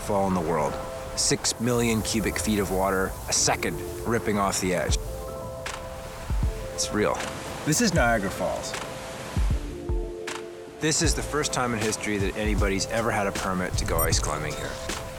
fall in the world. 6 million cubic feet of water a second ripping off the edge. It's real. This is Niagara Falls. This is the first time in history that anybody's ever had a permit to go ice climbing here.